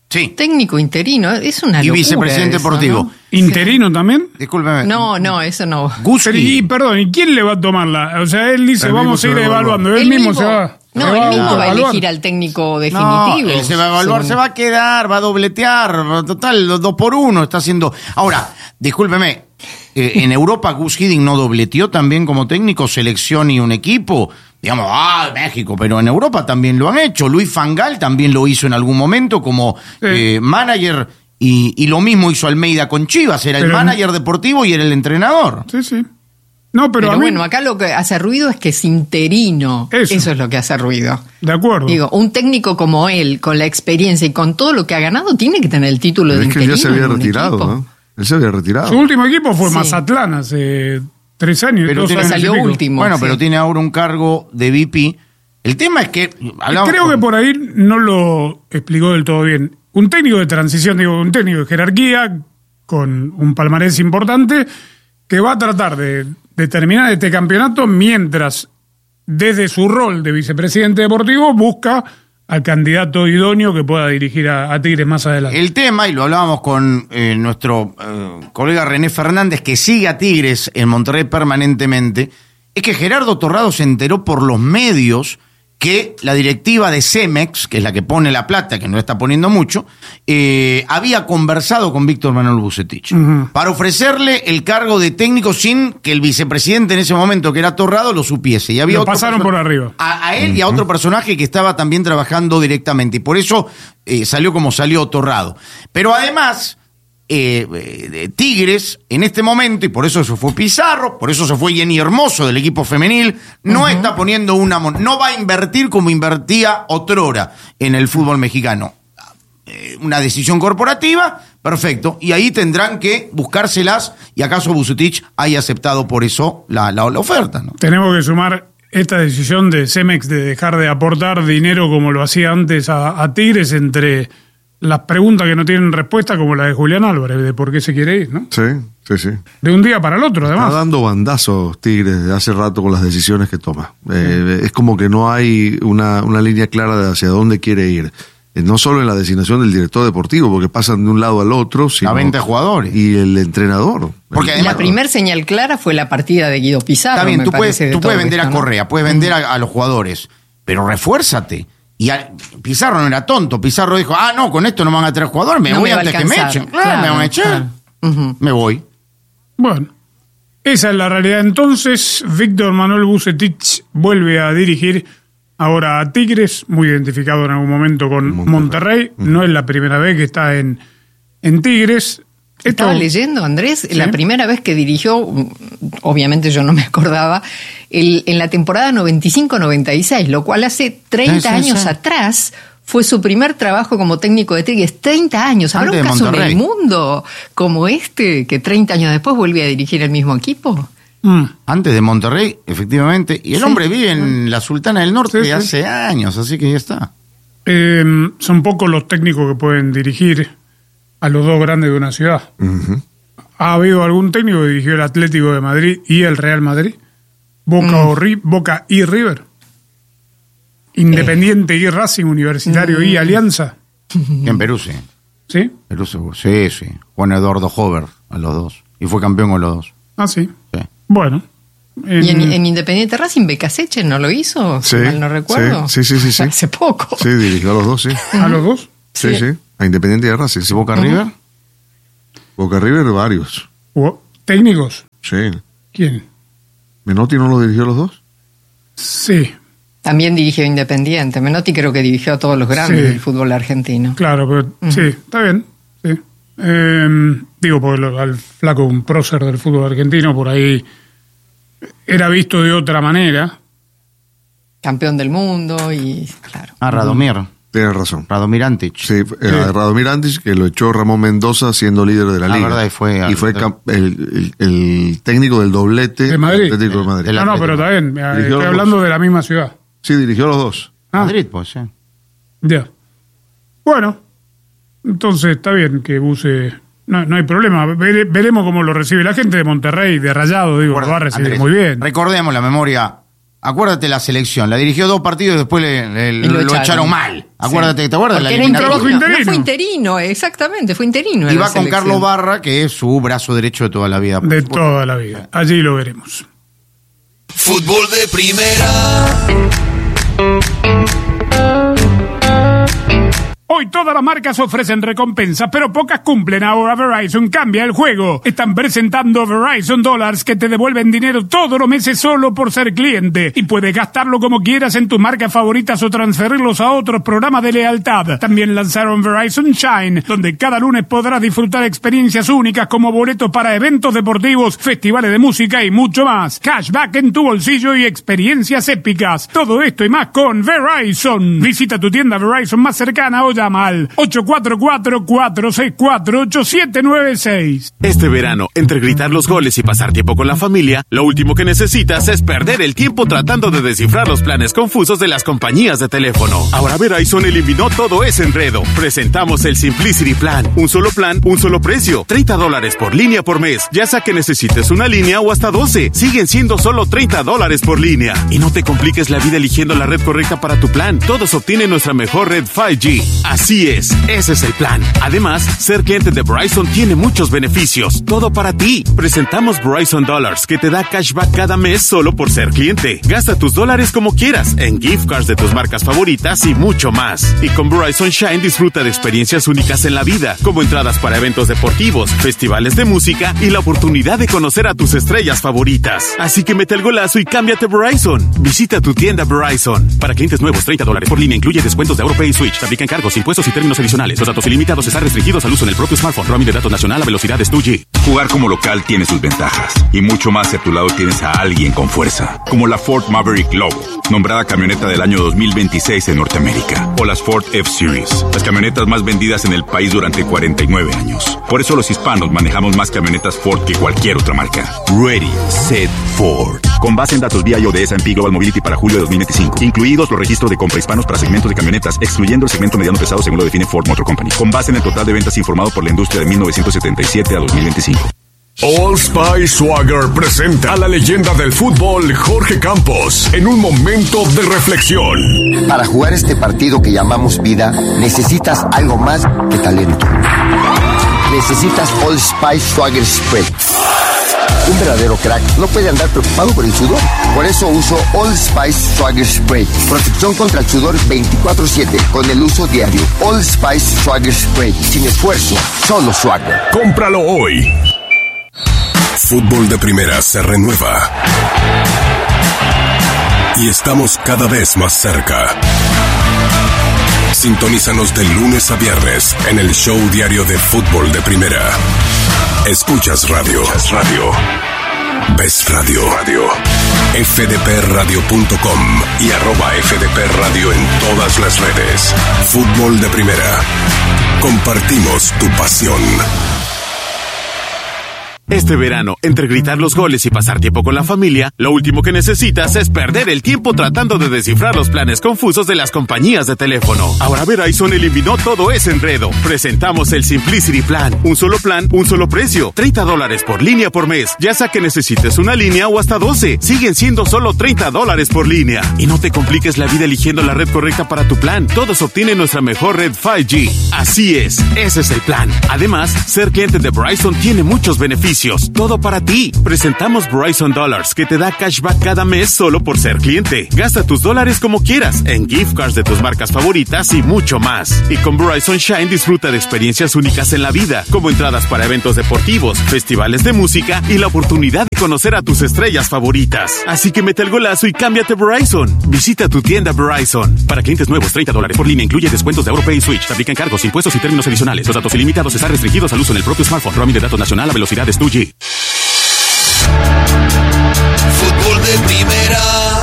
Sí. Técnico interino, es una y locura. vicepresidente eso, deportivo. ¿no? ¿Interino también? Discúlpeme. No, eso no. Y perdón, ¿y quién le va a tomarla? O sea, él dice, Él vamos a ir mismo se va evaluando. Él Él mismo mismo. se va. No, él mismo va a elegir al técnico definitivo. Él se va a evaluar, se va a quedar, va a dobletear, total, 2 por 1 está haciendo. Ahora, discúlpeme, en Europa Gus Hiddink no dobleteó también como técnico, selección y un equipo. Digamos, México, pero en Europa también lo han hecho. Luis Van Gaal también lo hizo en algún momento como manager y lo mismo hizo Almeida con Chivas, era el manager deportivo y era el entrenador. Sí, sí. No, pero bueno, acá lo que hace ruido es que es interino. Eso es lo que hace ruido. De acuerdo. Digo, un técnico como él, con la experiencia y con todo lo que ha ganado, tiene que tener el título de interino. Es que él ya se había en un retirado, equipo. ¿no? Él se había retirado. Su último equipo fue Mazatlán hace 3 años. Pero 2 años salió y pico. último. Bueno, sí. pero tiene ahora un cargo de VP. El tema es que... Creo que por ahí no lo explicó del todo bien. Un técnico de transición, digo, un técnico de jerarquía, con un palmarés importante, que va a tratar de terminar este campeonato mientras, desde su rol de vicepresidente deportivo, busca al candidato idóneo que pueda dirigir a Tigres más adelante. El tema, y lo hablábamos con nuestro colega René Fernández, que sigue a Tigres en Monterrey permanentemente, es que Gerardo Torrado se enteró por los medios que la directiva de Cemex, que es la que pone la plata, que no está poniendo mucho, había conversado con Víctor Manuel Vucetich para ofrecerle el cargo de técnico sin que el vicepresidente en ese momento, que era Torrado, lo supiese. Y había lo otro pasaron por arriba. A él y a otro personaje que estaba también trabajando directamente. Y por eso salió como salió Torrado. Pero además... Tigres en este momento, y por eso se fue Pizarro, por eso se fue Jenny Hermoso del equipo femenil, no está poniendo no va a invertir como invertía otrora en el fútbol mexicano. Una decisión corporativa, perfecto, y ahí tendrán que buscárselas, y acaso Vucetich haya aceptado por eso la oferta, ¿no? Tenemos que sumar esta decisión de Cemex de dejar de aportar dinero como lo hacía antes a Tigres entre las preguntas que no tienen respuesta, como la de Julián Álvarez, de por qué se quiere ir, ¿no? Sí, sí, sí. De un día para el otro, además. Está dando bandazos Tigres de hace rato con las decisiones que toma. Es como que no hay una línea clara de hacia dónde quiere ir. No solo en la designación del director deportivo, porque pasan de un lado al otro, sino... La venta de jugadores. Y el entrenador. Porque además, la primer señal clara fue la partida de Guido Pizarro. Está bien, tú puedes vender a ¿no? Correa, puedes vender a los jugadores, pero refuérzate. Y Pizarro no era tonto. Pizarro dijo, no, con esto no me van a traer jugadores, me voy antes que me echen. Claro, me van a echar. Me voy. Bueno, esa es la realidad. Entonces, Víctor Manuel Vucetich vuelve a dirigir ahora a Tigres, muy identificado en algún momento con Monterrey. No es la primera vez que está en Tigres. Estaba leyendo, Andrés, ¿sí? La primera vez que dirigió, obviamente yo no me acordaba, en la temporada 95-96, lo cual hace 30 años atrás fue su primer trabajo como técnico de Tigres. 30 años. ¿Habrá un caso en el mundo como este que 30 años después vuelve a dirigir el mismo equipo? Antes de Monterrey, efectivamente. Y el hombre vive en la Sultana del Norte hace años, así que ya está. Son pocos los técnicos que pueden dirigir a los dos grandes de una ciudad. ¿Ha habido algún técnico que dirigió el Atlético de Madrid y el Real Madrid? Boca y River. Independiente y Racing, Universitario y Alianza. En Perú, sí. ¿Sí? Perú, sí. Juan Eduardo Hover, a los dos. Y fue campeón con los dos. Ah, sí. Bueno. ¿Y en Independiente Racing Becaseche no lo hizo? Sí, mal no recuerdo. Sí. Hace poco. Sí, dirigió a los dos, sí. ¿A los dos? Sí. A Independiente y a Racing. ¿Y Boca River? Boca River, varios. ¿Técnicos? Sí. ¿Quién? ¿Menotti no lo dirigió a los dos? Sí. También dirigió Independiente. Menotti creo que dirigió a todos los grandes del fútbol argentino. Claro, pero sí, está bien. Sí. Digo, porque al flaco, un prócer del fútbol argentino, por ahí era visto de otra manera. Campeón del mundo y claro. Radomir. Tienes razón. Radomir Antic. Sí, Radomir Antic, que lo echó Ramón Mendoza siendo líder de la liga. Verdad, y fue el técnico del doblete de Madrid. Atlético de Madrid. No, pero está bien. Estoy hablando de la misma ciudad. Sí, dirigió a los dos. Madrid, pues, sí. Ya. Bueno, entonces está bien que Buse... No hay problema. Veremos cómo lo recibe la gente de Monterrey, de Rayado, digo, lo va a recibir muy bien. Recordemos la memoria Acuérdate la selección, la dirigió 2 partidos y después lo echaron mal. Acuérdate, ¿te acuerdas? Porque la era interino. No fue interino, exactamente, fue interino. Y va con Carlos Barra, que es su brazo derecho de toda la vida. De toda la vida. Allí lo veremos. Fútbol de primera. Hoy todas las marcas ofrecen recompensas, pero pocas cumplen. Ahora Verizon cambia el juego. Están presentando Verizon Dollars que te devuelven dinero todos los meses solo por ser cliente. Y puedes gastarlo como quieras en tus marcas favoritas o transferirlos a otros programas de lealtad. También lanzaron Verizon Shine, donde cada lunes podrás disfrutar experiencias únicas como boletos para eventos deportivos, festivales de música y mucho más. Cashback en tu bolsillo y experiencias épicas. Todo esto y más con Verizon. Visita tu tienda Verizon más cercana o llama al 844-464-8796. Este verano, entre gritar los goles y pasar tiempo con la familia, lo último que necesitas es perder el tiempo tratando de descifrar los planes confusos de las compañías de teléfono. Ahora Verizon eliminó todo ese enredo. Presentamos el Simplicity Plan. Un solo precio. $30 por línea por mes. Ya sea que necesites una línea o hasta 12. Siguen siendo solo $30 por línea. Y no te compliques la vida eligiendo la red correcta para tu plan. Todos obtienen nuestra mejor red 5G. Así es, ese es el plan. Además, ser cliente de Verizon tiene muchos beneficios. Todo para ti. Presentamos Verizon Dollars, que te da cashback cada mes solo por ser cliente. Gasta tus dólares como quieras, en gift cards de tus marcas favoritas y mucho más. Y con Verizon Shine disfruta de experiencias únicas en la vida, como entradas para eventos deportivos, festivales de música y la oportunidad de conocer a tus estrellas favoritas. Así que mete el golazo y cámbiate Verizon. Visita tu tienda Verizon. Para clientes nuevos, $30 por línea, incluye descuentos de AuroPay y Switch. Aplican cargos, impuestos y términos adicionales. Los datos ilimitados están restringidos al uso en el propio smartphone. Roaming de datos nacional a velocidades 2G. Jugar como local tiene sus ventajas. Y mucho más si a tu lado tienes a alguien con fuerza. Como la Ford Maverick Lobo, nombrada camioneta del año 2026 en Norteamérica. O las Ford F-Series, las camionetas más vendidas en el país durante 49 años. Por eso los hispanos manejamos más camionetas Ford que cualquier otra marca. Ready, Set, Ford. Con base en datos vía de S&P Global Mobility para julio de 2025. Incluidos los registros de compra hispanos para segmentos de camionetas, excluyendo el segmento mediano pesado según lo define Ford Motor Company. Con base en el total de ventas informado por la industria de 1977 a 2025. Old Spice Swagger presenta a la leyenda del fútbol Jorge Campos en un momento de reflexión. Para jugar este partido que llamamos vida, necesitas algo más que talento. Necesitas Old Spice Swagger Spray. Un verdadero crack no puede andar preocupado por el sudor. Por eso uso Old Spice Swagger Spray. Protección contra el sudor 24/7 con el uso diario. Old Spice Swagger Spray. Sin esfuerzo, solo swagger. Cómpralo hoy. Fútbol de primera se renueva. Y estamos cada vez más cerca. Sintonízanos de lunes a viernes en el show diario de Fútbol de Primera. Escuchas radio. Ves radio. fdpradio.com y @fdpradio en todas las redes. Fútbol de Primera. Compartimos tu pasión. Este verano, entre gritar los goles y pasar tiempo con la familia, lo último que necesitas es perder el tiempo tratando de descifrar los planes confusos de las compañías de teléfono. Ahora Verizon eliminó todo ese enredo. Presentamos el Simplicity Plan. Un solo precio. $30 por línea por mes. Ya sea que necesites una línea o hasta 12. Siguen siendo solo $30 por línea. Y no te compliques la vida eligiendo la red correcta para tu plan. Todos obtienen nuestra mejor red 5G. Así es, ese es el plan. Además, ser cliente de Verizon tiene muchos beneficios. Todo para ti. Presentamos Verizon Dollars, que te da cashback cada mes solo por ser cliente. Gasta tus dólares como quieras, en gift cards de tus marcas favoritas y mucho más. Y con Verizon Shine disfruta de experiencias únicas en la vida, como entradas para eventos deportivos, festivales de música y la oportunidad de conocer a tus estrellas favoritas. Así que mete el golazo y cámbiate Verizon. Visita tu tienda Verizon. Para clientes nuevos, $30 por línea, incluye descuentos de AuroPay y Switch. Aplican cargos, impuestos y términos adicionales. Los datos ilimitados están restringidos al uso en el propio smartphone. Roaming de datos nacional a velocidades 2G. Fútbol de primera.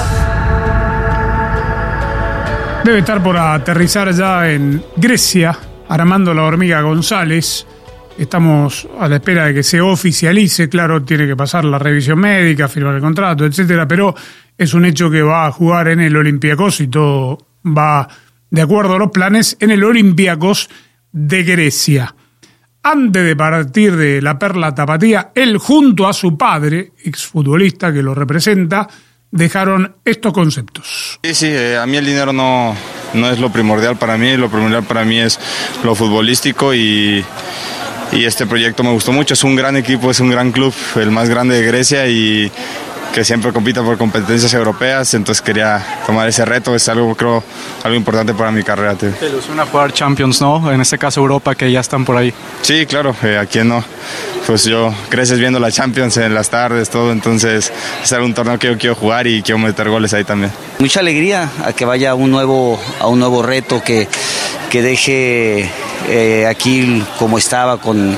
Debe estar por aterrizar ya en Grecia, Armando La Hormiga González. Estamos a la espera de que se oficialice. Claro, tiene que pasar la revisión médica, firmar el contrato, etcétera, pero es un hecho que va a jugar en el Olympiacos y todo va de acuerdo a los planes en el Olympiacos de Grecia. Antes de partir de la Perla Tapatía, él junto a su padre, exfutbolista que lo representa, dejaron estos conceptos. Sí, a mí el dinero no es lo primordial para mí es lo futbolístico y este proyecto me gustó mucho, es un gran equipo, es un gran club, el más grande de Grecia y que siempre compita por competencias europeas, entonces quería tomar ese reto, es algo importante para mi carrera. Te ilusiona jugar Champions, ¿no? En este caso Europa, que ya están por ahí. Sí, claro, ¿a quién no? Pues yo creces viendo la Champions en las tardes, todo, entonces es un torneo que yo quiero jugar y quiero meter goles ahí también. Mucha alegría a que vaya a un nuevo reto, que deje aquí como estaba con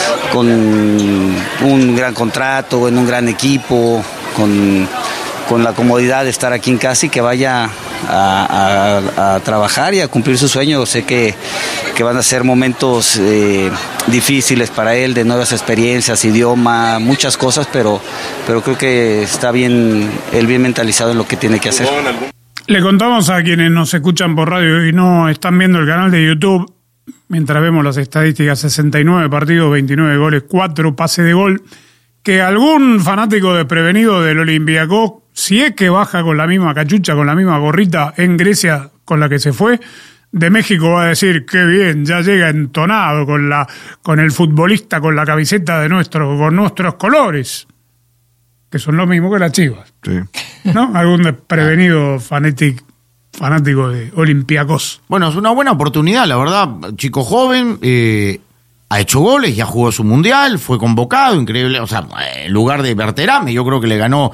un gran contrato, en un gran equipo, con la comodidad de estar aquí en casa y que vaya a trabajar y a cumplir su sueño. Sé que van a ser momentos difíciles para él, de nuevas experiencias, idioma, muchas cosas, pero creo que está bien, él bien mentalizado en lo que tiene que hacer. Le contamos a quienes nos escuchan por radio y no están viendo el canal de YouTube, mientras vemos las estadísticas: 69 partidos, 29 goles, 4 pases de gol, que algún fanático desprevenido del Olympiacos, si es que baja con la misma cachucha, con la misma gorrita en Grecia con la que se fue de México, va a decir: qué bien, ya llega entonado con el futbolista, con la camiseta con nuestros colores, que son lo mismo que las Chivas. Sí. ¿No? Algún desprevenido fanático de Olympiacos. Bueno, es una buena oportunidad, la verdad. Chico joven, ha hecho goles, ya jugó su mundial, fue convocado, increíble. O sea, en lugar de Berterame, yo creo que le ganó,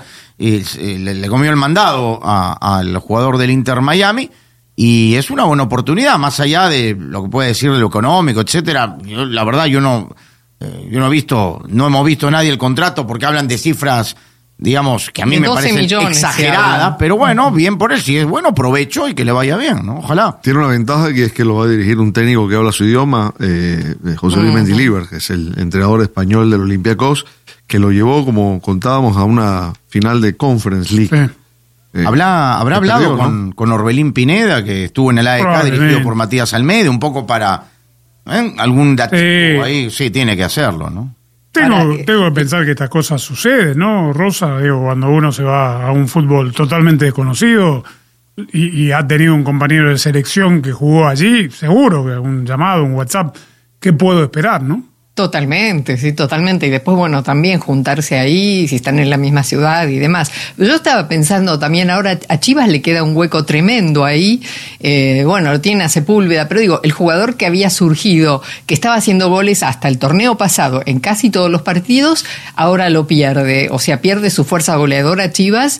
le comió el mandado al jugador del Inter Miami. Y es una buena oportunidad, más allá de lo que puede decir de lo económico, etcétera. La verdad, yo no hemos visto nadie el contrato, porque hablan de cifras, digamos, que a mí me parecen exageradas, pero bueno, bien por él, si es bueno, provecho y que le vaya bien, ¿no? Ojalá. Tiene una ventaja, que es que lo va a dirigir un técnico que habla su idioma, José Luis Mendilibar, que es el entrenador español del Olympiacos, que lo llevó, como contábamos, a una final de Conference League. Sí. ¿Habrá hablado con Orbelín Pineda, que estuvo en el AEK dirigido por Matías Almeida, un poco para algún dato ahí? Sí, tiene que hacerlo, ¿no? Tengo que pensar que estas cosas suceden, ¿no, Rosa? Digo, cuando uno se va a un fútbol totalmente desconocido y ha tenido un compañero de selección que jugó allí, seguro que un llamado, un WhatsApp, ¿qué puedo esperar, no? Totalmente, sí, totalmente. Y después, bueno, también juntarse ahí, si están en la misma ciudad y demás. Yo estaba pensando también, ahora a Chivas le queda un hueco tremendo ahí. Bueno, lo tiene a Sepúlveda, pero digo, el jugador que había surgido, que estaba haciendo goles hasta el torneo pasado en casi todos los partidos, ahora lo pierde. O sea, pierde su fuerza goleadora Chivas.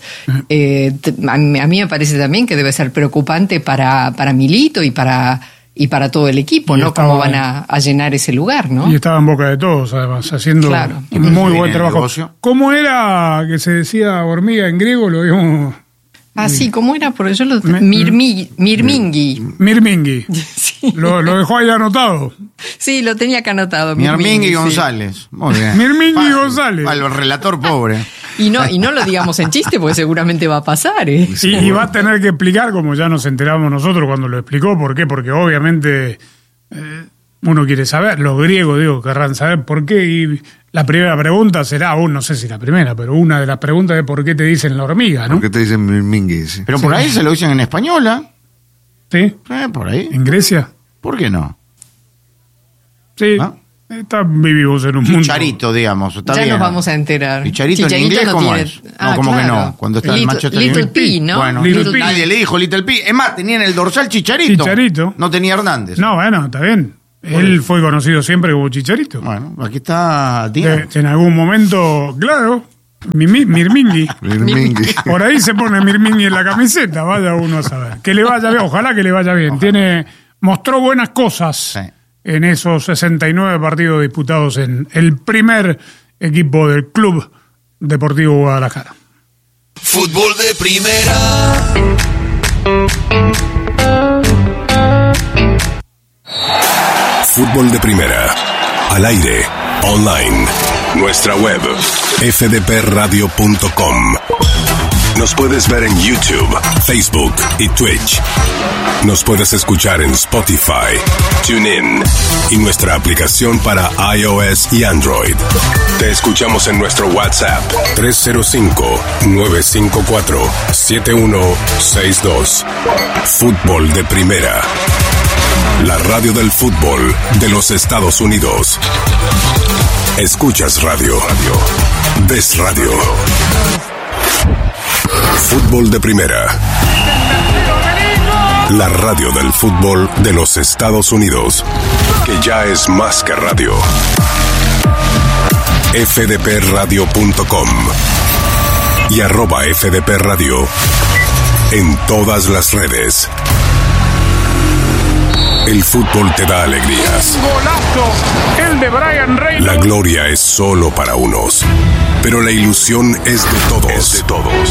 A mí me parece también que debe ser preocupante para Milito y para todo el equipo, ¿no? Cómo van a llenar ese lugar, ¿no? Y estaba en boca de todos, además, haciendo un muy buen trabajo. ¿Cómo era que se decía hormiga en griego? Lo vimos. Ah, sí, ¿cómo era? Porque yo Mirmingui. Mirmingui. Sí. Lo dejó ahí anotado. Sí, lo tenía acá anotado. Mirmingui González. Muy bien. Mirmingui González. Al relator pobre. Y no lo digamos en chiste, porque seguramente va a pasar, ¿eh? Y va a tener que explicar, como ya nos enteramos nosotros cuando lo explicó. ¿Por qué? Porque obviamente uno quiere saber. Los griegos, querrán saber por qué. Y la primera pregunta será, no sé si la primera, pero una de las preguntas es por qué te dicen la hormiga, ¿no? ¿Por qué te dicen Mirmingui? Sí. Pero por ahí se lo dicen en española. ¿Sí? Por ahí. ¿En Grecia? ¿Por qué no? Sí. Vivimos en un mundo. Chicharito, digamos. Está ya bien, nos vamos a enterar. ¿Chicharito en inglés cómo es? No, como que no. Cuando está el Manchester Little P, ¿no? Bueno, nadie le dijo Little P. Es más, tenía en el dorsal Chicharito. No tenía Hernández. No, bueno, está bien. Él fue conocido siempre como Chicharito. Bueno, aquí está en algún momento, claro, Mirmingui. Por ahí se pone Mirmingui en la camiseta, vaya uno a saber. Que le vaya bien, ojalá que le vaya bien. Mostró buenas cosas en esos 69 partidos disputados en el primer equipo del Club Deportivo Guadalajara. Fútbol de primera. Fútbol de primera. Al aire. Online. Nuestra web. fdpradio.com. Nos puedes ver en YouTube, Facebook y Twitch. Nos puedes escuchar en Spotify, TuneIn y nuestra aplicación para iOS y Android. Te escuchamos en nuestro WhatsApp 305-954-7162. Fútbol de Primera. La radio del fútbol de los Estados Unidos. Escuchas radio. Ves radio. Fútbol de Primera. La radio del fútbol de los Estados Unidos, que ya es más que radio. fdpradio.com y @fdpradio en todas las redes. El fútbol te da alegrías. Golazo, el de Brian Reynolds. La gloria es solo para unos, pero la ilusión es de todos.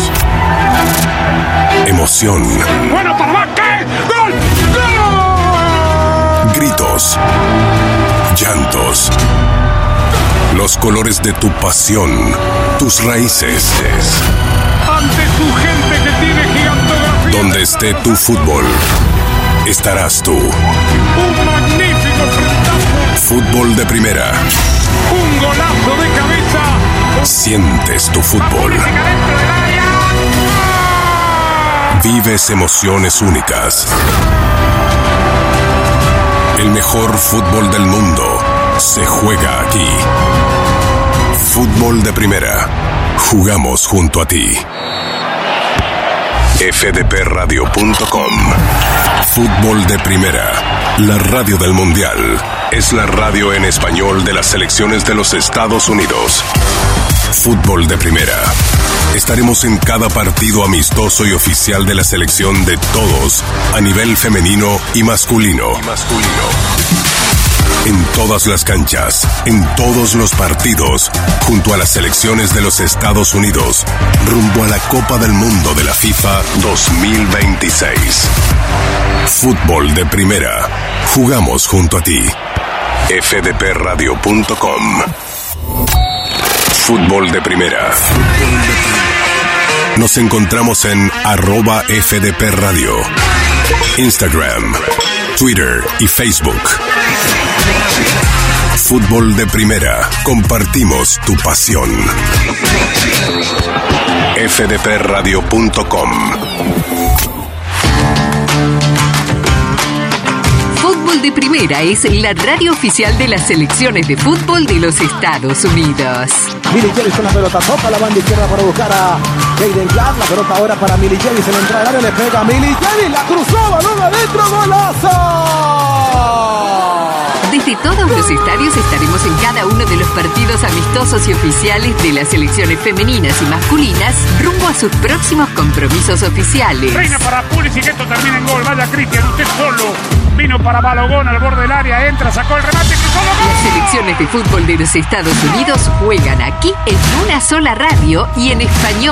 Emoción. Bueno, para ¿qué? ¡Gol! ¡Gol! Gritos. Llantos. Los colores de tu pasión, tus raíces. Ante tu gente que tiene gigantografía. Donde esté tu fútbol, estarás tú. Un magnífico frentazo. Fútbol de Primera. Un golazo de cabeza. Sientes tu fútbol. Vives emociones únicas. El mejor fútbol del mundo se juega aquí. Fútbol de Primera. Jugamos junto a ti. fdpradio.com. Fútbol de Primera. La radio del Mundial. Es la radio en español de las selecciones de los Estados Unidos. Fútbol de Primera. Estaremos en cada partido amistoso y oficial de la selección de todos, a nivel femenino y masculino. En todas las canchas, en todos los partidos, junto a las selecciones de los Estados Unidos, rumbo a la Copa del Mundo de la FIFA 2026. Fútbol de Primera. Jugamos junto a ti. fdpradio.com. Fútbol de Primera. Nos encontramos en @FDPRadio, Instagram, Twitter y Facebook. Fútbol de Primera. Compartimos tu pasión. fdpradio.com. Fútbol de Primera es la radio oficial de las selecciones de fútbol de los Estados Unidos. Milicevic con la pelota, toca la banda izquierda para buscar a Jaden Clark. La pelota ahora para Milicevic, se le entra al área, le pega a Milicevic, la cruzó, balón adentro, golazo. Desde todos los estadios estaremos en cada uno de los partidos amistosos y oficiales de las selecciones femeninas y masculinas rumbo a sus próximos compromisos oficiales. Reina para Pulisic, esto termina en gol. Vaya Cristian, usted solo. Vino para Balogón al borde del área, entra, sacó el remate, cruzó el gol. Las selecciones de fútbol de los Estados Unidos juegan aquí en una sola radio y en español.